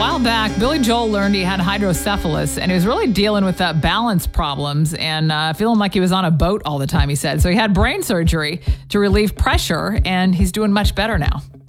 while back, Billy Joel learned he had hydrocephalus, and he was really dealing with balance problems and feeling like he was on a boat all the time, he said. So he had brain surgery to relieve pressure, and he's doing much better now.